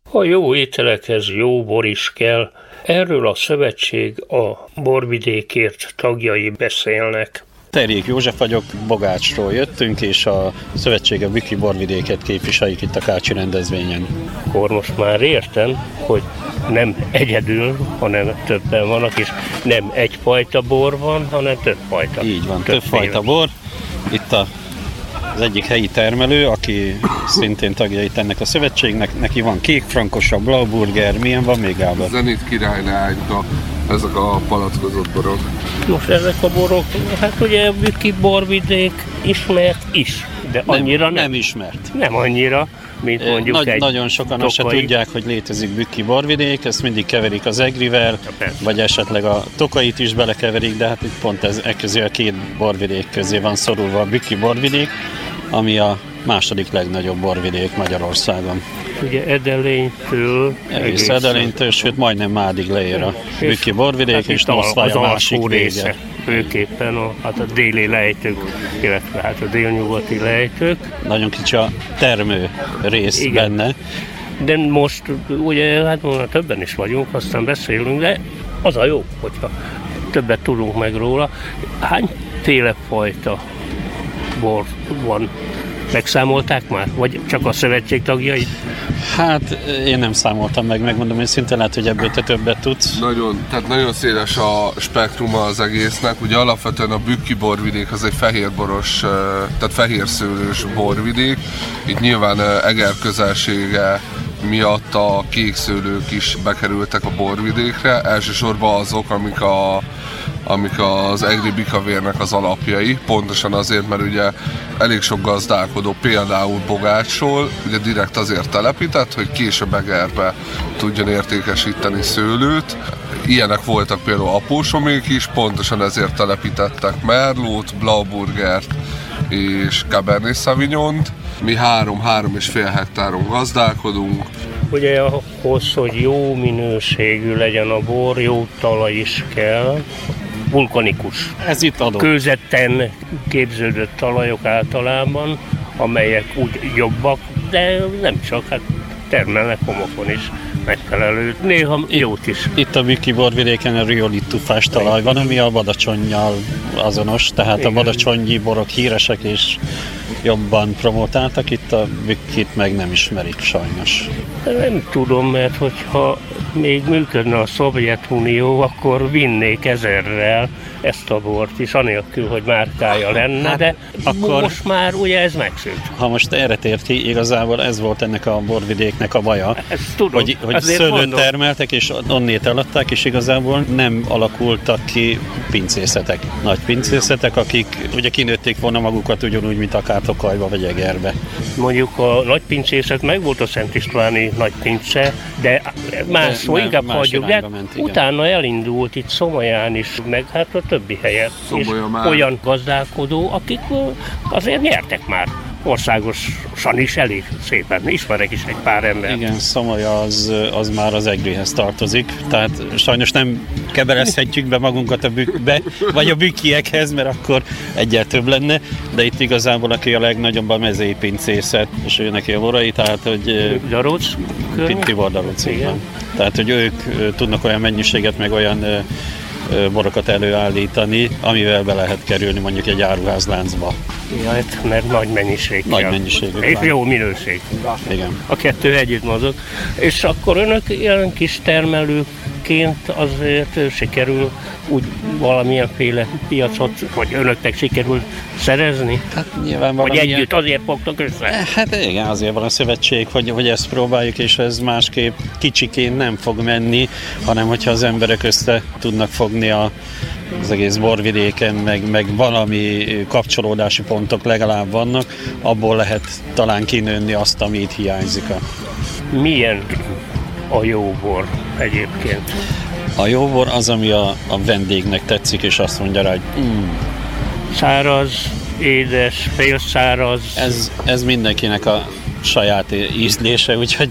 A jó ételekhez jó bor is kell. Erről a szövetség a borvidékért tagjai beszélnek. Terjék József vagyok, Bogácsról jöttünk, és a szövetség a Bükki borvidéket képviseljük itt a Kácsi rendezvényen. Akkor most már értem, hogy nem egyedül, hanem többen vannak, és nem egyfajta bor van, hanem többfajta. Így van, többfajta bor. Itt az egyik helyi termelő, aki szintén tagja itt ennek a szövetségnek, neki van kékfrankosa, Blauburger, milyen van még, Gábor? Zenit Király, ezek a palackozott borok. Most ezek a borok, hát ugye a Bükki borvidék ismert is, de annyira nem ismert. Nem annyira, mint mondjuk egy nagyon sokan azt se tudják, hogy létezik Bükki borvidék, ezt mindig keverik az Egrivel, vagy esetleg a Tokait is belekeverik, de hát itt pont ez közé a két borvidék közé van szorulva a Bükki borvidék, ami a második legnagyobb borvidék Magyarországon. Ugye Edelénytől, sőt majdnem Mádig leér a Bükki borvidék, és Noszvály a másik vége. Főképpen a déli lejtők, illetve hát a délnyugati lejtők. Nagyon kicsi a termő rész benne. De most ugye hát többen is vagyunk, aztán beszélünk, de az a jó, hogyha többet tudunk meg róla. Hányféle fajta bor van? Megszámolták már? Vagy csak a szövetség tagjai? Hát én nem számoltam meg, megmondom őszintén, lehet, hogy ebből te többet tudsz. Nagyon széles a spektruma az egésznek. Ugye alapvetően a Bükki borvidék az egy fehérboros, tehát fehérszőlős borvidék. Itt nyilván Eger közelsége miatt a kékszőlők is bekerültek a borvidékre. Elsősorban azok, amik az egri bikavérnek az alapjai, pontosan azért, mert ugye elég sok gazdálkodó, például Bogácsról, ugye direkt azért telepített, hogy később Egerbe tudjon értékesíteni szőlőt. Ilyenek voltak például Apósomék is, pontosan ezért telepítettek Merlót, Blauburgert és Cabernet Sauvignont. Mi 3,5 hektáron gazdálkodunk. Ugye ahhoz, hogy jó minőségű legyen a bor, jó talaj is kell, vulkanikus. Ez itt adott. Kőzetten képződött talajok általában, amelyek úgy jobbak, de nem csak, hát termelnek homokon is megfelelő, néha jót is. Itt a Bükki borvidéken a riolitufás talaj van, ami a Badacsonnyal azonos, tehát igen. A badacsonyi borok híresek és jobban promotáltak, itt a Bükkit meg nem ismerik sajnos. Nem tudom, mert hogyha még működne a Szovjetunió, akkor vinnék 1000-rel ezt a bort is, anélkül, hogy márkája lenne, de akkor most már ugye ez megszűnt. Ha most erre tért ki, igazából ez volt ennek a borvidéknek a baja, tudom, hogy szőlőt termeltek, és onnét eladták, és igazából nem alakultak ki pincészetek, nagy pincészetek, akik ugye kinőtték volna magukat ugyanúgy, mint akár Tokajba vagy Egerbe. Mondjuk a nagy pincészet meg volt a Szent Istváni nagy pince, de máshol inkább hagyjuk, de utána elindult itt Szomolyán is, meg hát a többi helyen is olyan gazdálkodó, akik azért nyertek már országosan is elég szépen. Ismerek is egy pár ember. Igen, Szomolya az már az Egrihez tartozik, tehát sajnos nem keberezhetjük be magunkat a Bükkbe, vagy a bükkiekhez, mert akkor egyel több lenne, de itt igazából aki a legnagyobb a mezei pincészet, és ő neki a borai, tehát hogy Daróc? Tibor Daróc, igen. Tehát, hogy ők tudnak olyan mennyiséget, meg olyan borokat előállítani, amivel be lehet kerülni mondjuk egy áruházláncba. Ja, mert nagy mennyiség. Nagy mennyiségük és jó minőség. Igen. A kettő együtt mozog. És akkor önök ilyen kis termelőként azért sikerül úgy valamilyenféle piacot, vagy önöknek sikerül szerezni? Hát nyilván vagy együtt azért fogtok össze? Hát igen, azért van a szövetség, hogy ezt próbáljuk, és ez másképp kicsiként nem fog menni, hanem hogyha az emberek össze tudnak fogni az egész borvidéken, meg valami kapcsolódási pontok legalább vannak, abból lehet talán kinőni azt, ami itt hiányzik. Milyen a jó bor egyébként? A jó bor az, ami a vendégnek tetszik, és azt mondja rá, hogy száraz, édes, félszáraz. Ez mindenkinek a saját ízlése, úgyhogy